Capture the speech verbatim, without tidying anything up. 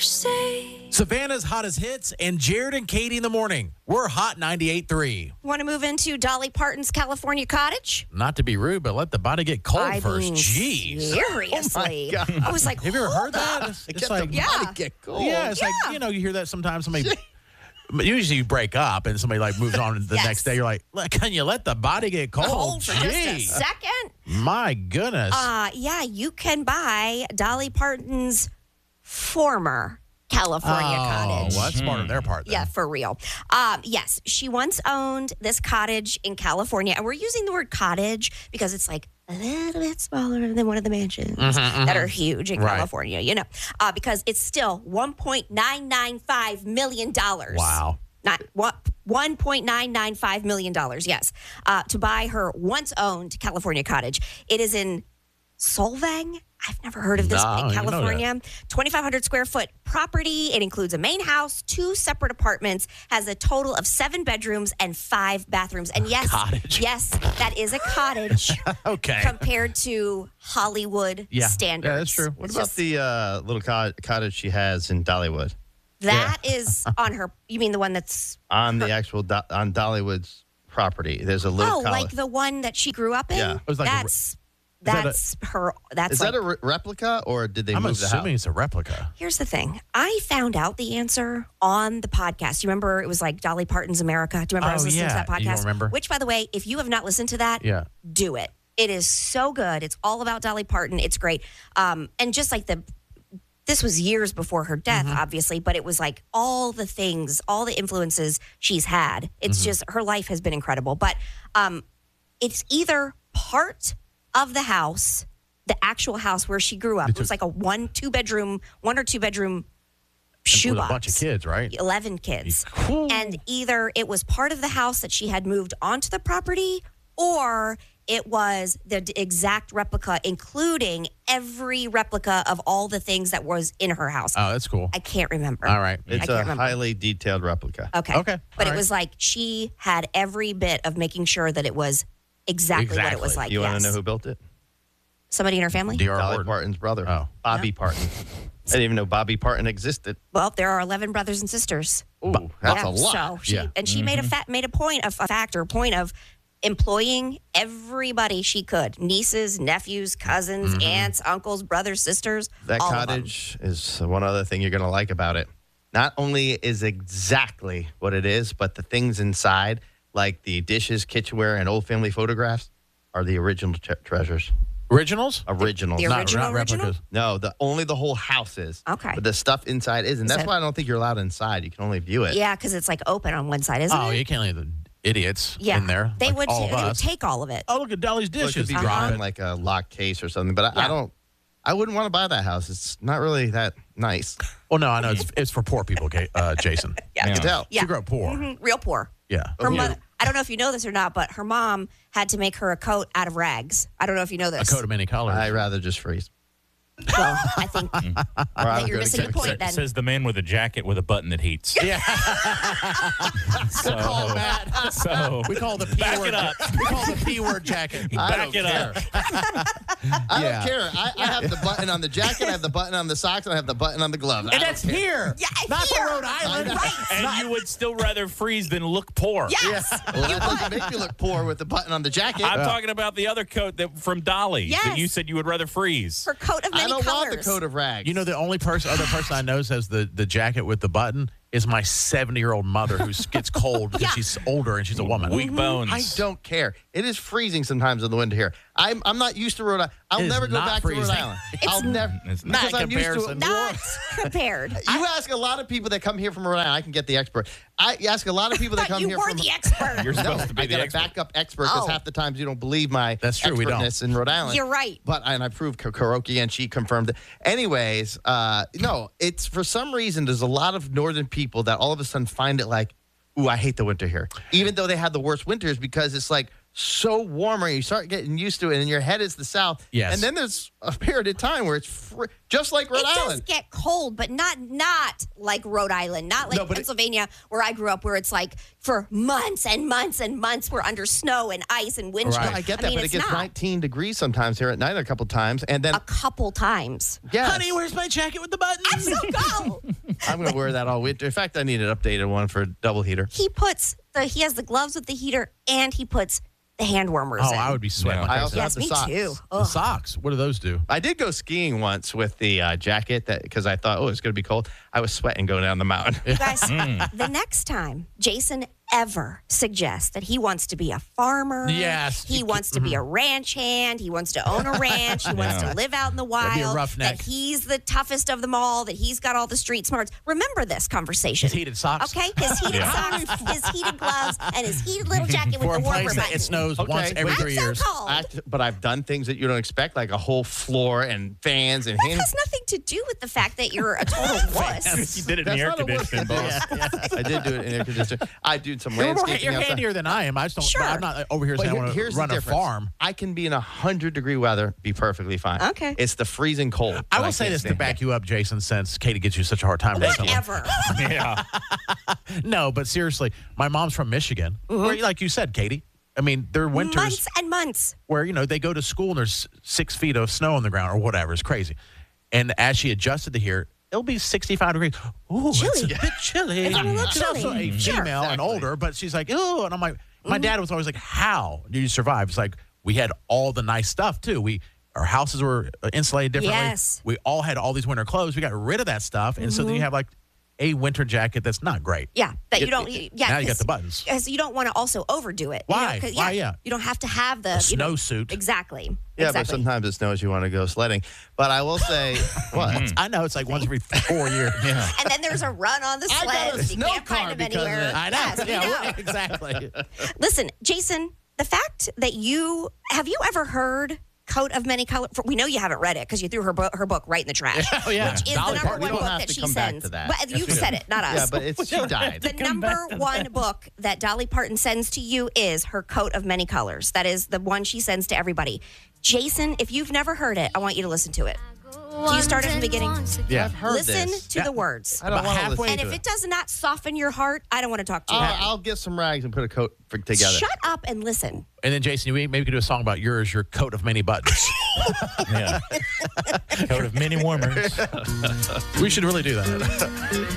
say. Savannah's hottest hits and Jared and Katie in the morning. We're Hot ninety-eight point three. Want to move into Dolly Parton's California cottage? Not to be rude, but let the body get cold I first. mean, Jeez. seriously. Oh, my God. I was like, Have you ever hold heard that? up. It's, it's Get like, the Yeah. body get cold. yeah, it's Yeah. like, you know, you hear that sometimes somebody, usually you break up and somebody like moves on the Yes. next day. You're like, "Look, can you let the body get cold? Cold for just a Jeez. second. My goodness. Uh, yeah, you can buy Dolly Parton's former California oh, cottage. well, that's smart on their part. Then. Yeah, for real. Um, yes, she once owned this cottage in California, and we're using the word cottage because it's like a little bit smaller than one of the mansions that are huge in Right. California, you know, uh, because it's still one point nine nine five million dollars. Wow. Not what one point nine nine five million dollars, yes, uh, to buy her once owned California cottage. It is in Solvang. I've never heard of this No, I in didn't even know California. twenty-five hundred square foot property. It includes a main house, two separate apartments, has a total of seven bedrooms and five bathrooms. And yes, cottage. yes, that is a cottage Okay. compared to Hollywood Yeah. standards. Yeah, that's true. What It's about just- the uh, little cot- cottage she has in Dollywood? That is on her. You mean the one that's On the actual Do- on Dollywood's property, there's a little oh, cottage. like the one that she grew up in? Yeah. It was like a re- that's that a- that's her. That's Is like, that a re- replica or did they I'm move the assuming house? it's a replica. Here's the thing. I found out the answer on the podcast. You remember it was like Dolly Parton's America? Do you remember I was Oh, listening to yeah. that podcast? You don't remember? Which, by the way, if you have not listened to that, Yeah. do it. It is so good. It's all about Dolly Parton. It's great. Um, and just like the, this was years before her death, Mm-hmm. obviously, but it was like all the things, all the influences she's had. It's Mm-hmm. just her life has been incredible. But um, it's either part of the house, the actual house where she grew up. It was like a one, two bedroom, one or two bedroom shoebox. With a bunch of kids, right? eleven kids. Cool. And either it was part of the house that she had moved onto the property or it was the d- exact replica, including every replica of all the things that was in her house. Oh, that's cool. I can't remember. All right. It's I a can't remember. highly detailed replica. Okay. Okay. But All it right. was like she had every bit of making sure that it was exactly, what it was Exactly. like. You want yes. to know who built it? Somebody in her family? D R Dolly Horton. Parton's brother, Oh. Bobby Parton. I didn't even know Bobby Parton existed. Well, there are eleven brothers and sisters. Ooh, that's Yeah, a lot. So she, Yeah. and she made a fa- made a point of a factor, a point of employing everybody she could: nieces, nephews, cousins, aunts, uncles, brothers, sisters. That all of them. cottage is one other thing you're going to like about it. Not only is exactly what it is, but the things inside, like the dishes, kitchenware, and old family photographs, are the original tre- treasures. Originals? Originals. The Not- original, not original? replicas. No, the only the whole house is. Okay. But the stuff inside isn't. Is That's that- why I don't think you're allowed inside. You can only view it. Yeah, because it's like open on one side, isn't Oh, it? you can't leave the idiots Yeah, in there. They like would. all of They would us. take all of it. Oh, look at Dolly's So it dishes. could be Drop behind it. like a locked case or something. But I, Yeah. I don't. I wouldn't want to buy that house. It's not really that nice. Well, no, I know it's, it's for poor people, Ka- uh, Jason. Yeah, I can tell. Yeah. She grew up poor. Mhm, real poor. Yeah. Her Who? mother. I don't know if you know this or not, but her mom had to make her a coat out of rags. I don't know if you know A this. coat of many colors. I'd rather just freeze. Well, I think Or that I'll you're go to missing the Texas. point then. Says the man with a jacket with a button that heats. yeah. So, call it, Matt. so We call the P Back word. it up. We call the P word jacket. I back don't it care. up. I Yeah. don't care. I, I have the button on the jacket, I have the button on the socks, and I have the button on the glove. I And don't that's care. here. Yeah, Not here. for Rhode Island. And you would still rather freeze than look poor. Yes. Well, that doesn't make me look poor with the button on the jacket. I'm talking about the other coat that from Dolly Yes. that you said you would rather freeze. Her coat of I many don't colors. want the coat of rags. You know, the only person, other person I know says the, the jacket with the button is my seventy-year-old mother who gets cold because Yeah. she's older and she's a woman. Weak bones. I don't care. It is freezing sometimes in the winter here. I'm I'm not used to Rhode Island. I'll It is never go not back to freezing. Rhode Island. I'll never. It's not. because Not I'm used to it comparison. Not compared. You ask a lot of people that come here from Rhode Island. I can get the expert. I ask a lot of people that But come you here were from. the expert. You're No, supposed to be I the got a expert. backup expert because Oh. half the times you don't believe my That's true, we don't. expertness in Rhode Island. You're right. But and I proved Ka- Karoki and she confirmed it. Anyways, uh, no, it's for some reason there's a lot of northern people that all of a sudden find it like, ooh, I hate the winter here, even though they had the worst winters because it's like so warmer. You start getting used to it, and your head is the south. Yes. And then there's a period of time where it's fr- just like Rhode it does Island. get cold, but not not like Rhode Island, not like No, but it- Pennsylvania, where I grew up, where it's like for months and months and months we're under snow and ice and wind Right. chill. I get that, mean, but it it's gets not. nineteen degrees sometimes here at night a couple times, and then A couple times. yes. Honey, where's my jacket with the buttons? I'm so cold. I'm going to wear that all winter. In fact, I need an updated one for a double heater. He puts the he has the gloves with the heater, and he puts the hand warmers Oh, in. I would be sweating. Yeah. Like I I also said. Yes, the me socks. too. The Ugh. socks. What do those do? I did go skiing once with the uh, jacket that because I thought, oh, it's going to be cold. I was sweating going down the mountain. You guys, the next time Jason ever suggests that he wants to be a farmer, Yes. he wants to be a ranch hand, he wants to own a ranch, he wants Yeah. to live out in the That'd be a wild, roughneck. that he's the toughest of them all, that he's got all the street smarts. Remember this conversation. His heated socks. Okay, his heated Yeah. socks, his heated gloves, and his heated little jacket with For a the warmer place that button. it snows Okay, once every wait. three I'm so years. cold. Act- but I've done things that you don't expect, like a whole floor and fans and That hand. has nothing to do with the fact that you're a total wuss. You did it in That's the air not a work conditioning, boss. I did do it in air conditioning. I do some You're, more, landscaping. you're outside. handier than I am. I just don't. Sure. I'm not over here But saying here- I want here's to the run a difference. farm. I can be in a hundred degree weather, be perfectly fine. Okay. It's the freezing cold. I that will say can't this to stand. back you up, Jason, since Katie gives you such a hard time. about something. Whatever. Yeah. No, but seriously, my mom's from Michigan, Mm-hmm. where, like you said, Katie. I mean, there are winters Months and months. where you know they go to school and there's six feet of snow on the ground or whatever. It's crazy. And as she adjusted to here, it'll be sixty-five degrees. Ooh, it's Chilly. a bit chilly. It's a little She's also chilly. a Sure. female and Exactly. older, but she's like, ooh, and I'm like, Mm-hmm. my dad was always like, how did you survive? It's like we had all the nice stuff too. We our houses were uh, insulated differently. Yes. We all had all these winter clothes. We got rid of that stuff, and so then you have like a winter jacket that's not great. Yeah, that you It- don't. it- Yeah, now you got 'cause- the buttons. Because you don't want to also overdo it. you know, Why? 'cause, Why, yeah. You don't have to have the A you know- snowsuit. Exactly. Yeah, exactly. but sometimes it snows. You want to go sledding. But I will say, what? I know it's like once every four years. Yeah. And then there's a run on the I got a sleds. You snow can't car find them because of anywhere. it. I know. Yes, we yeah, know. well, exactly. Listen, Jason, the fact that you have you ever heard Coat of Many Colors? We know you haven't read it because you threw her book, her book right in the trash. Oh, yeah. Which is Dolly the number Parton. one We don't book have that to she come back sends. to that. But you've we said do. it, not us. Yeah, but it's she died. The number one book that Dolly Parton sends to you is her Coat of Many Colors. That is the one she sends to everybody. Jason, if you've never heard it, I want you to listen to it. Can you start at the beginning? Yeah. I've heard Listen this. to Yeah. the words. I don't About want to halfway listen And to if it. it does not soften your heart, I don't want to talk to you. I'll, I'll get some rags and put a coat for, together. Shut up and listen. And then, Jason, you maybe could do a song about yours, your coat of many buttons. Yeah. Coat of many warmers. We should really do that.